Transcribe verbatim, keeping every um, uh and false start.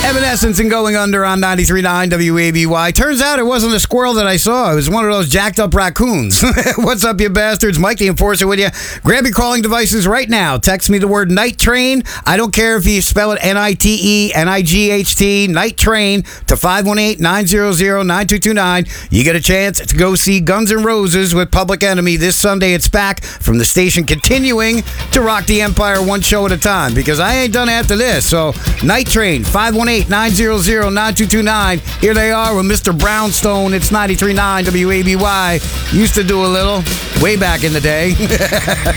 Evanescence and Going Under on ninety-three point nine W A B Y. Turns out it wasn't a squirrel that I saw. It was one of those jacked up raccoons. What's up, you bastards? Mike the Enforcer with you. Grab your calling devices right now. Text me the word Night Train. I don't care if you spell it N I T E N I G H T, Night Train, to five one eight, nine hundred, nine two two nine. You get a chance to go see Guns N' Roses with Public Enemy this Sunday. It's back from the station, continuing to rock the Empire one show at a time, because I ain't done after this. So, Night Train, five one eight, nine hundred, nine two two nine. Here they are with Mister Brownstone. It's ninety-three point nine W A B Y. Used to do a little way back in the day.